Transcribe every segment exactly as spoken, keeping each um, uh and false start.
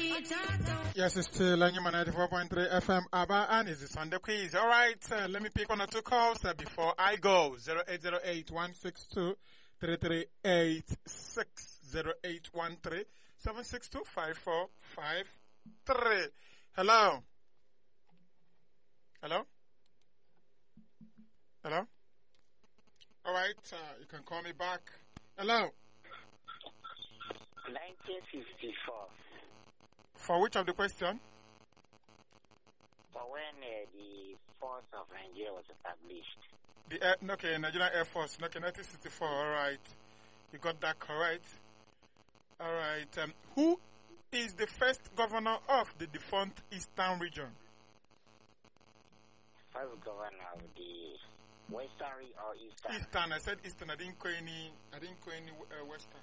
Yes, it's still Lanyama ninety-four point three F M ABBA, and it's the Sunday quiz. All right, uh, let me pick one or two calls uh, before I go. zero eight zero eight, one six two, three three eight six, zero eight one three, seven six two, five four five three. Hello? Hello? Hello? All right, uh, you can call me back. Hello? nineteen fifty-four. For which of the question? For when uh, the force of Nigeria was established. The Air, okay, Nigerian Air Force. Okay, nineteen sixty-four. All right. You got that correct. All right. Um, who is the first governor of the defunct Eastern region? First governor of the Western or Eastern? Eastern. I said Eastern. I didn't call any, I didn't call any uh, Western.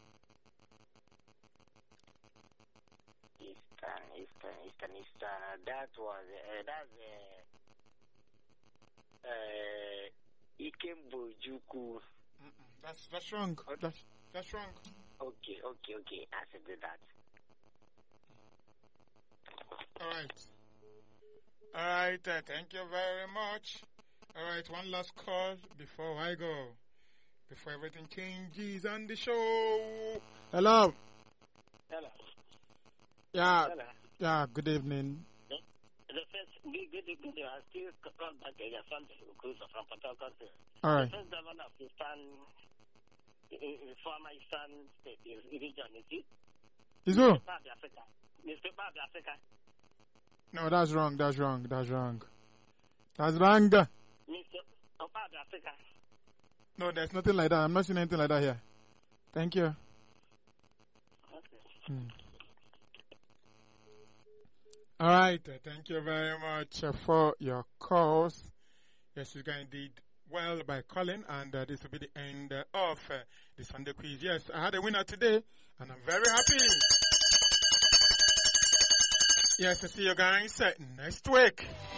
Eastern, Eastern, Eastern, Eastern. Uh, that was, uh, that's, uh, uh, Ikembo Juku. That's, that's wrong. Okay. That's, that's wrong. Okay, okay, okay. I said that. All right. All right. Uh, thank you very much. All right. One last call before I go. Before everything changes on the show. Hello. Hello. Yeah. Hello. Yeah. Good evening. The, the first, good, good, good. I still come back again. Something close from Port Harcourt. All right. The first governor of Eastern, in, in former Eastern state is region, is it? Is who? Mister Africa. Mister Africa. No, that's wrong. That's wrong. That's wrong. That's wrong. Mister Africa. No, there's nothing like that. I'm not seeing anything like that here. Thank you. Okay. Hmm. All right. Uh, thank you very much uh, for your calls. Yes, you guys did well by calling, and uh, this will be the end uh, of uh, the Sunday quiz. Yes, I had a winner today, and I'm very happy. Yes, I see you guys uh, next week.